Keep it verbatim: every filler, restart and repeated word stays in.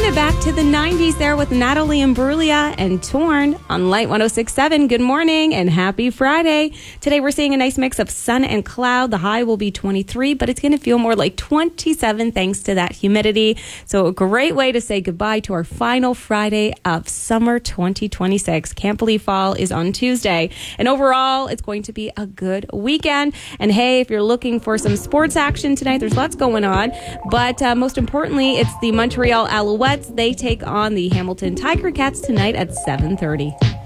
it back to the nineties there with Natalie Imbruglia and Torn on Light one oh six point seven. Good morning and happy Friday. Today we're seeing a nice mix of sun and cloud. The high will be twenty-three, but it's going to feel more like twenty-seven thanks to that humidity. So a great way to say goodbye to our final Friday of summer twenty twenty-six. Can't believe fall is on Tuesday. And overall, it's going to be a good weekend. And hey, if you're looking for some sports action tonight, there's lots going on. But uh, most importantly, it's the Montreal Alouettes. They take on the Hamilton Tiger Cats tonight at seven thirty.